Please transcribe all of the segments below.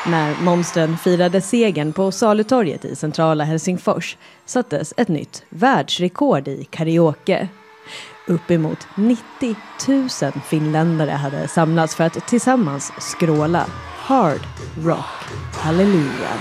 När monstren firade segern på Salutorget i centrala Helsingfors sattes ett nytt världsrekord i karaoke. Uppemot 90 000 finländare hade samlats för att tillsammans skråla Hard Rock Hallelujah.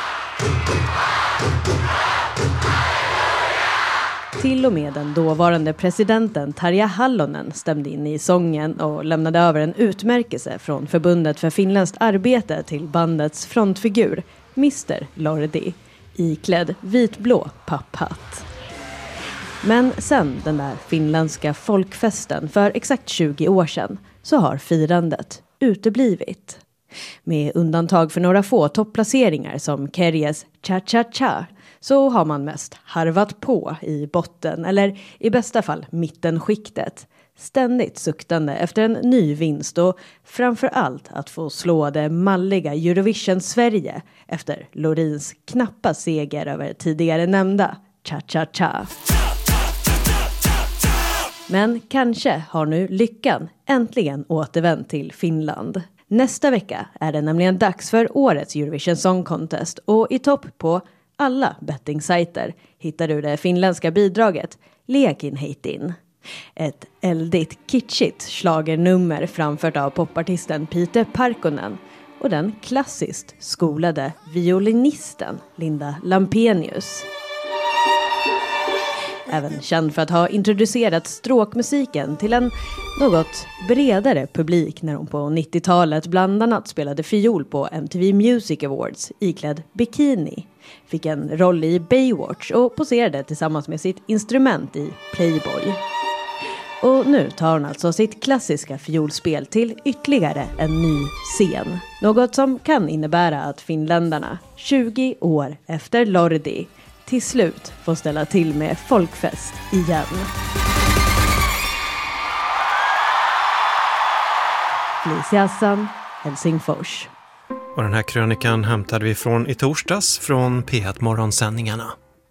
Till och med den dåvarande presidenten Tarja Halonen stämde in i sången och lämnade över en utmärkelse från Förbundet för finländskt arbete till bandets frontfigur, Mr. Lordi, iklädd vitblå papphatt. Men sen den där finländska folkfesten för exakt 20 år sedan så har firandet uteblivit. Med undantag för några få topplaceringar som Kerjes Cha-Cha-Cha så har man mest harvat på i botten eller i bästa fall mittenskiktet. Ständigt suktande efter en ny vinst och framför allt att få slå det malliga Eurovision-Sverige efter Lorins knappa seger över tidigare nämnda Cha-Cha-Cha. Men kanske har nu lyckan äntligen återvänt till Finland. Nästa vecka är det nämligen dags för årets Eurovision Song Contest och i topp på alla bettingsajter hittar du det finländska bidraget Lekin Heitin. Ett eldigt kitschigt schlagernummer framfört av popartisten Peter Parkkonen och den klassiskt skolade violinisten Linda Lampenius. Även känd för att ha introducerat stråkmusiken till en något bredare publik när hon på 90-talet bland annat spelade fiol på MTV Music Awards iklädd bikini. Fick en roll i Baywatch och poserade tillsammans med sitt instrument i Playboy. Och nu tar hon alltså sitt klassiska fiolspel till ytterligare en ny scen. Något som kan innebära att finländarna 20 år efter Lordi till slut får ställa till med folkfest igen. Felicia Hassan, Helsingfors. Och den här krönikan hämtade vi från i torsdags från P1-morgonsändningarna.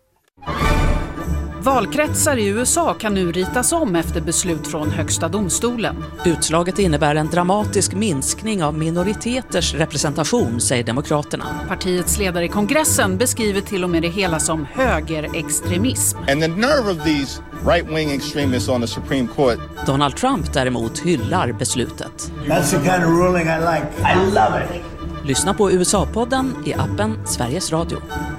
Valkretsar i USA kan nu ritas om efter beslut från högsta domstolen. Utslaget innebär en dramatisk minskning av minoriteters representation, säger Demokraterna. Partiets ledare i kongressen beskriver till och med det hela som högerextremism. And the nerve of these right-wing extremists on the Supreme Court. Donald Trump däremot hyllar beslutet. That's the kind of ruling I like. I love it. Lyssna på USA-podden i appen Sveriges Radio.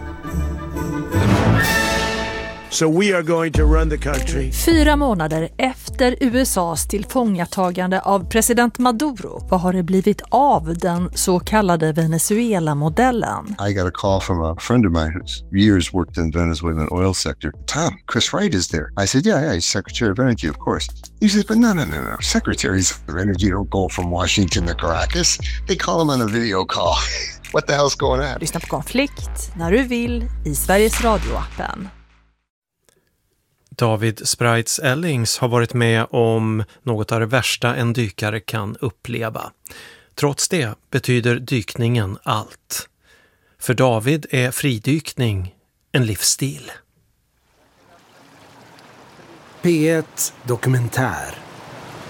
So we are going to run the country. 4 månader efter USAs tillfångatagande av president Maduro, vad har det blivit av den så kallade Venezuela-modellen? I got a call from a friend of mine who's years worked in Venezuelan oil sector. Tom, Chris Wright is there. I said, yeah, he's Secretary of Energy, of course. He said, but no. Secretaries of Energy don't go from Washington to Caracas. They call them on a video call. What the hell's going on? Lyssna på Konflikt när du vill i Sveriges Radio-appen. David Sprites Ellings har varit med om något av det värsta en dykare kan uppleva. Trots det betyder dykningen allt. För David är fridykning en livsstil. P1 Dokumentär.